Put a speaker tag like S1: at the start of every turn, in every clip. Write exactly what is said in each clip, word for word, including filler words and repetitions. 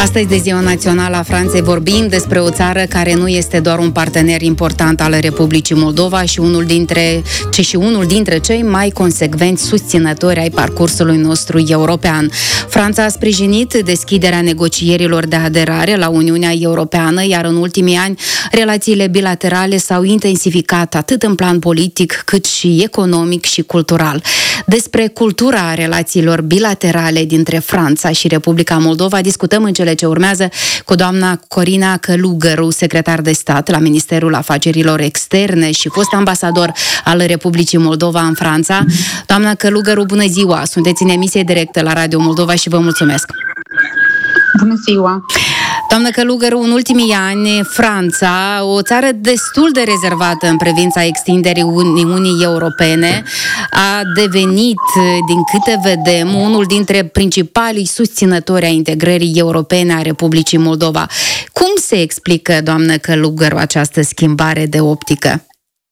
S1: Astăzi, de Ziua Națională a Franței, vorbim despre o țară care nu este doar un partener important al Republicii Moldova, și unul dintre, ci și unul dintre cei mai consecvenți susținători ai parcursului nostru european. Franța a sprijinit deschiderea negocierilor de aderare la Uniunea Europeană, iar în ultimii ani relațiile bilaterale s-au intensificat atât în plan politic cât și economic și cultural. Despre cultura relațiilor bilaterale dintre Franța și Republica Moldova discutăm în cele ce urmează cu doamna Corina Călugăru, secretar de stat la Ministerul Afacerilor Externe și fost ambasador al Republicii Moldova în Franța. Doamna Călugăru, bună ziua! Sunteți în emisie directă la Radio Moldova și vă mulțumesc!
S2: Bună ziua!
S1: Doamnă Călugăru, în ultimii ani, Franța, o țară destul de rezervată în privința extinderii Uniunii Europene, a devenit, din câte vedem, unul dintre principalii susținători ai integrării europene a Republicii Moldova. Cum se explică, doamnă Călugăru, această schimbare de optică?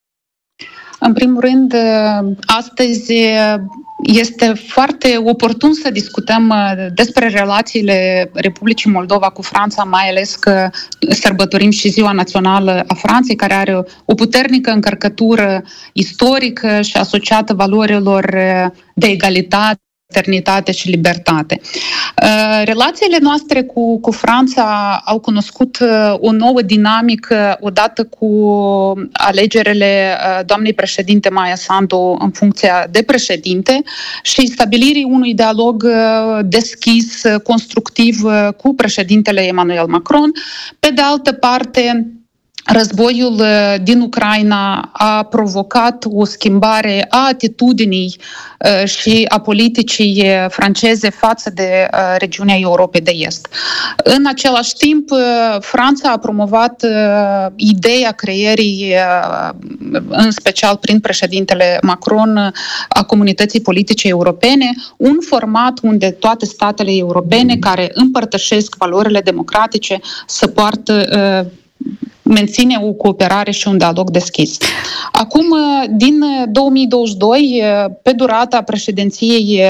S2: În primul rând, astăzi este foarte oportun să discutăm despre relațiile Republicii Moldova cu Franța, mai ales că sărbătorim și Ziua Națională a Franței, care are o puternică încărcătură istorică și asociată valorilor de egalitate, eternitate și libertate. Relațiile noastre cu, cu Franța au cunoscut o nouă dinamică odată cu alegerile doamnei președinte Maia Sandu în funcția de președinte și stabilirii unui dialog deschis, constructiv cu președintele Emmanuel Macron. Pe de altă parte, războiul din Ucraina a provocat o schimbare a atitudinii și a politicii franceze față de regiunea Europei de Est. În același timp, Franța a promovat ideea creierii, în special prin președintele Macron, a comunității politice europene, un format unde toate statele europene care împărtășesc valorile democratice să poartă menține o cooperare și un dialog deschis. Acum, din două mii douăzeci și doi, pe durata președinției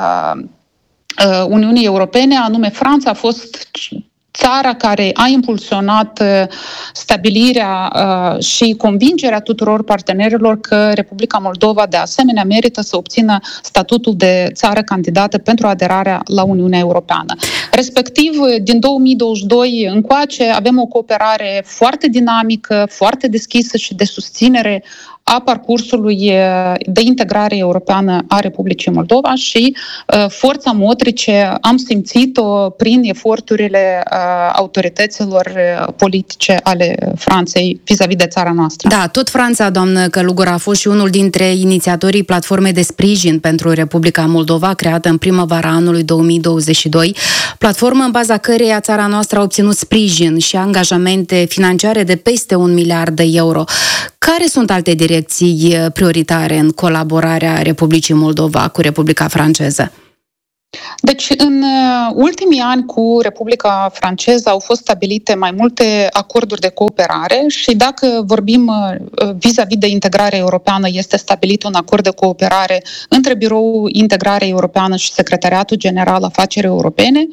S2: Uniunii Europene, anume Franța a fost țara care a impulsionat stabilirea și convingerea tuturor partenerilor că Republica Moldova de asemenea merită să obțină statutul de țară candidată pentru aderarea la Uniunea Europeană. Respectiv, din două mii douăzeci și doi încoace avem o cooperare foarte dinamică, foarte deschisă și de susținere a parcursului de integrare europeană a Republicii Moldova și uh, forța motrice am simțit-o prin eforturile uh, autorităților politice ale Franței vis-a-vis de țara noastră.
S1: Da, tot Franța, doamnă Călugăru, a fost și unul dintre inițiatorii platformei de sprijin pentru Republica Moldova, creată în primăvara anului două mii douăzeci și doi, platformă în baza căreia țara noastră a obținut sprijin și angajamente financiare de peste un miliard de euro. Care sunt alte direcții prioritare în colaborarea Republicii Moldova cu Republica Franceză?
S2: Deci, în ultimii ani cu Republica Franceză au fost stabilite mai multe acorduri de cooperare și dacă vorbim vis-a-vis de integrare europeană, este stabilit un acord de cooperare între Biroul Integrare Europeană și Secretariatul General Afaceri Europene.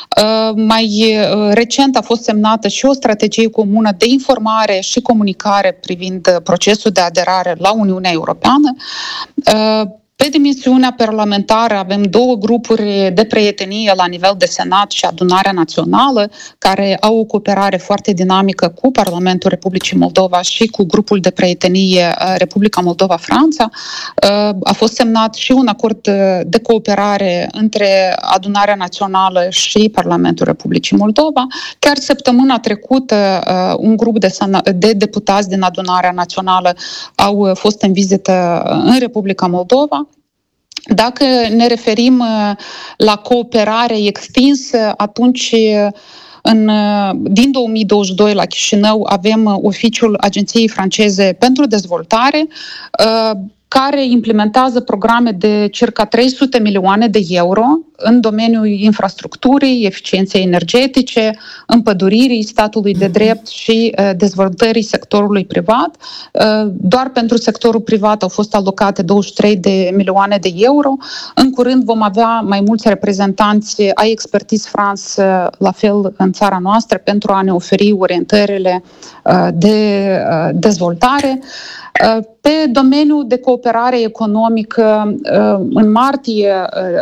S2: Mai recent a fost semnată și o strategie comună de informare și comunicare privind procesul de aderare la Uniunea Europeană. Pe dimensiunea parlamentară avem două grupuri de prietenie la nivel de Senat și Adunarea Națională, care au o cooperare foarte dinamică cu Parlamentul Republicii Moldova și cu grupul de prietenie Republica Moldova-Franța. A fost semnat și un acord de cooperare între Adunarea Națională și Parlamentul Republicii Moldova. Chiar săptămâna trecută, un grup de, de deputați din Adunarea Națională au fost în vizită în Republica Moldova. Dacă ne referim la cooperare extinsă, atunci în, din două mii douăzeci și doi la Chișinău avem oficiul Agenției Franceze pentru Dezvoltare, care implementează programe de circa trei sute milioane de euro în domeniul infrastructurii, eficienței energetice, împăduririi, statului de drept și dezvoltării sectorului privat. Doar pentru sectorul privat au fost alocate douăzeci și trei de milioane de euro. În curând vom avea mai mulți reprezentanți ai Expertise France la fel în țara noastră pentru a ne oferi orientările de dezvoltare. Pe domeniul de cooperare economică, în martie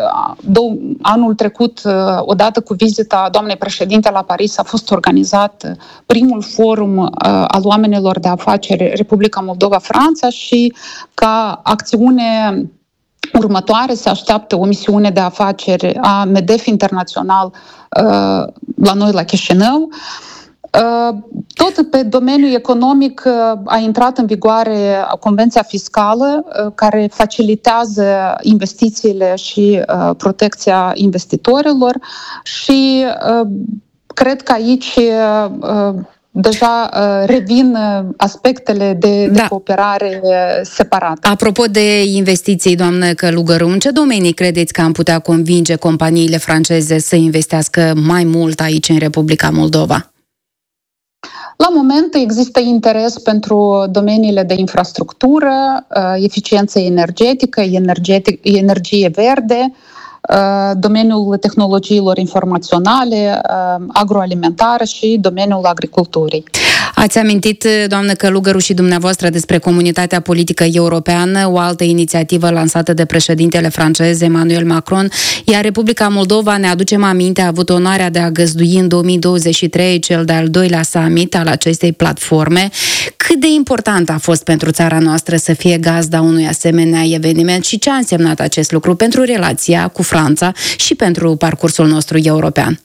S2: anul trecut, odată cu vizita doamnei președinte la Paris, a fost organizat primul forum al oamenilor de afaceri Republica Moldova-Franța și ca acțiune următoare se așteaptă o misiune de afaceri a MEDEF Internațional la noi la Chișinău. Tot pe domeniul economic a intrat în vigoare Convenția Fiscală care facilitează investițiile și protecția investitorilor și cred că aici deja revin aspectele de, de da. cooperare separate.
S1: Apropo de investiții, doamnă Călugăru, în ce domenii credeți că am putea convinge companiile franceze să investească mai mult aici în Republica Moldova?
S2: La moment există interes pentru domeniile de infrastructură, eficiență energetică, energetic, energie verde, domeniul tehnologiilor informaționale, agroalimentară și domeniul agriculturii.
S1: Ați amintit, doamnă Călugăru, și dumneavoastră despre Comunitatea Politică Europeană, o altă inițiativă lansată de președintele francez Emmanuel Macron, iar Republica Moldova, ne aducem aminte, a avut onoarea de a găzdui în două mii douăzeci și trei cel de-al doilea summit al acestei platforme. Cât de important a fost pentru țara noastră să fie gazda unui asemenea eveniment și ce a însemnat acest lucru pentru relația cu Franța și pentru parcursul nostru european?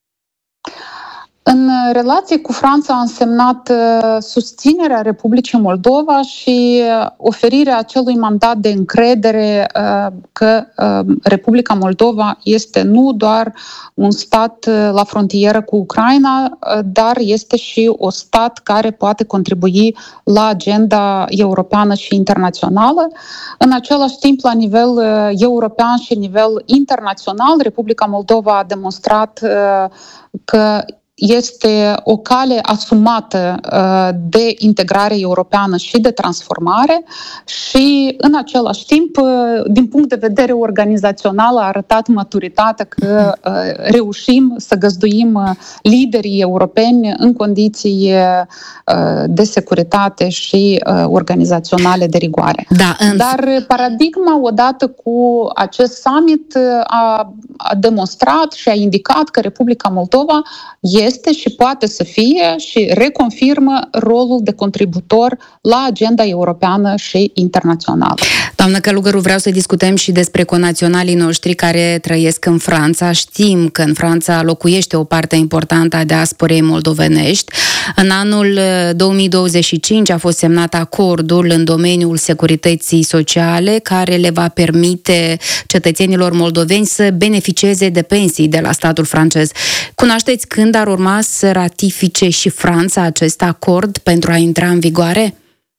S2: În relație cu Franța a însemnat susținerea Republicii Moldova și oferirea acelui mandat de încredere că Republica Moldova este nu doar un stat la frontieră cu Ucraina, dar este și un stat care poate contribui la agenda europeană și internațională. În același timp, la nivel european și nivel internațional, Republica Moldova a demonstrat că este o cale asumată de integrare europeană și de transformare și, în același timp, din punct de vedere organizațional, a arătat maturitatea că reușim să găzduim liderii europeni în condiții de securitate și organizaționale de rigoare.
S1: Da, în...
S2: Dar paradigma, odată cu acest summit, a, a demonstrat și a indicat că Republica Moldova este este și poate să fie și reconfirmă rolul de contributor la agenda europeană și internațională.
S1: Doamnă Călugăru, vreau să discutăm și despre conaționalii noștri care trăiesc în Franța. Știm că în Franța locuiește o parte importantă a diasporei moldovenești. În anul două mii douăzeci și cinci a fost semnat acordul în domeniul securității sociale care le va permite cetățenilor moldoveni să beneficieze de pensii de la statul francez. Cunoașteți când ar urma să ratifice și Franța acest acord pentru a intra în vigoare?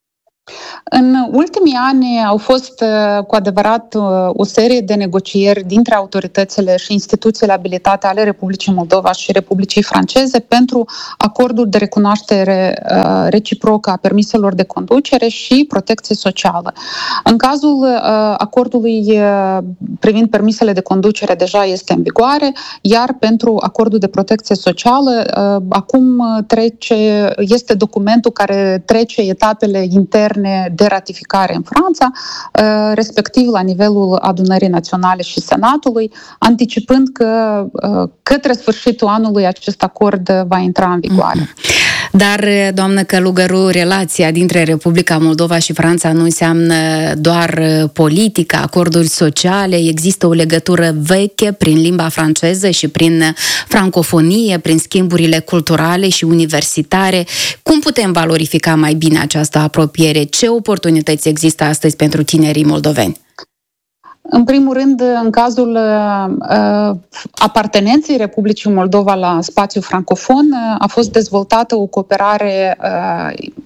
S2: În ultimii ani au fost cu adevărat o serie de negocieri dintre autoritățile și instituțiile abilitate ale Republicii Moldova și Republicii Franceze pentru acordul de recunoaștere reciprocă a permiselor de conducere și protecție socială. În cazul acordului privind permisele de conducere deja este în vigoare, iar pentru acordul de protecție socială acum trece, este documentul care trece etapele interne de ratificare în Franța, respectiv la nivelul Adunării Naționale și Senatului, anticipând că către sfârșitul anului acest acord va intra în vigoare.
S1: Dar, doamnă Călugăru, relația dintre Republica Moldova și Franța nu înseamnă doar politică, acorduri sociale, există o legătură veche prin limba franceză și prin francofonie, prin schimburile culturale și universitare. Cum putem valorifica mai bine această apropiere? Ce oportunități există astăzi pentru tinerii moldoveni?
S2: În primul rând, în cazul uh, apartenenței Republicii Moldova la spațiul francofon, uh, a fost dezvoltată o cooperare uh,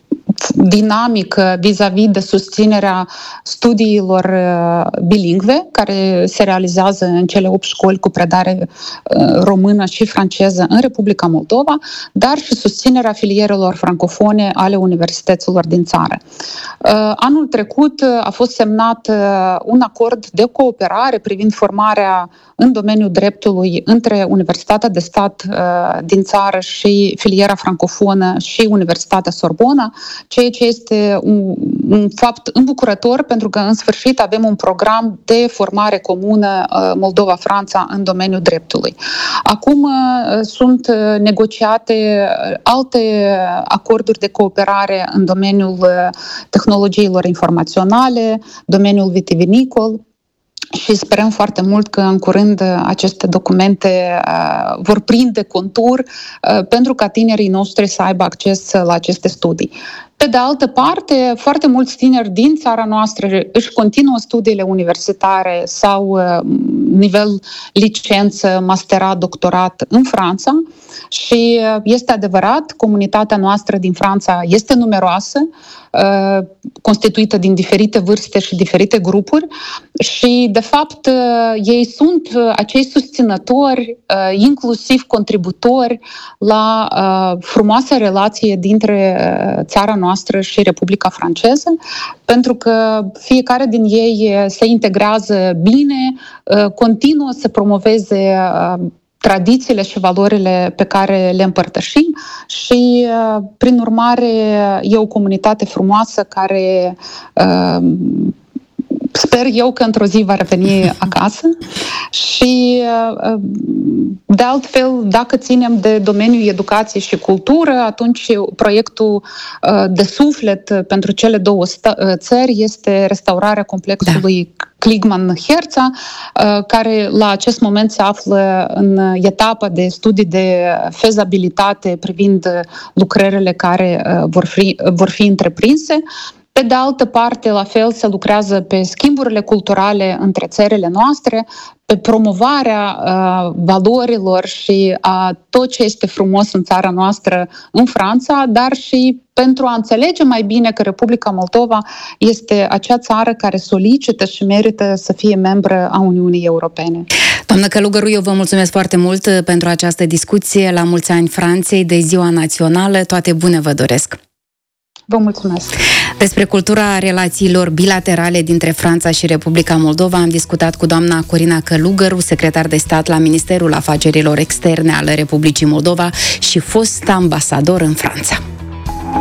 S2: dinamică vis-a-vis de susținerea studiilor bilingve, care se realizează în cele opt școli cu predare română și franceză în Republica Moldova, dar și susținerea filierelor francofone ale universităților din țară. Anul trecut a fost semnat un acord de cooperare privind formarea în domeniul dreptului între Universitatea de Stat din țară și filiera francofonă și Universitatea Sorbona, ceea ce este un, un fapt îmbucurător, pentru că în sfârșit avem un program de formare comună Moldova-Franța în domeniul dreptului. Acum sunt negociate alte acorduri de cooperare în domeniul tehnologiilor informaționale, domeniul vitivinicol, și sperăm foarte mult că în curând aceste documente uh, vor prinde contur uh, pentru ca tinerii noștri să aibă acces la aceste studii. Pe de altă parte, foarte mulți tineri din țara noastră își continuă studiile universitare sau uh, nivel licență, masterat, doctorat în Franța și uh, este adevărat, comunitatea noastră din Franța este numeroasă, uh, constituită din diferite vârste și diferite grupuri și, de fapt, uh, ei sunt uh, acei susținători, uh, inclusiv contributori la uh, frumoasa relație dintre uh, țara noastră și Republica Franceză, pentru că fiecare din ei se integrează bine, continuă să promoveze tradițiile și valorile pe care le împărtășim și, prin urmare, e o comunitate frumoasă care sper eu că într-o zi va reveni acasă și, de altfel, dacă ținem de domeniul educație și cultură, atunci proiectul de suflet pentru cele două țări este restaurarea complexului da. Kligman-Herța, care la acest moment se află în etapa de studii de fezabilitate privind lucrările care vor fi, vor fi întreprinse. Pe de altă parte, la fel, se lucrează pe schimburile culturale între țările noastre, pe promovarea uh, valorilor și a tot ce este frumos în țara noastră în Franța, dar și pentru a înțelege mai bine că Republica Moldova este acea țară care solicită și merită să fie membră a Uniunii Europene.
S1: Doamnă Călugăru, eu vă mulțumesc foarte mult pentru această discuție. La mulți ani Franței de Ziua Națională. Toate bune vă doresc!
S2: Vă mulțumesc!
S1: Despre cultura relațiilor bilaterale dintre Franța și Republica Moldova am discutat cu doamna Corina Călugăru, secretar de stat la Ministerul Afacerilor Externe al Republicii Moldova și fost ambasador în Franța.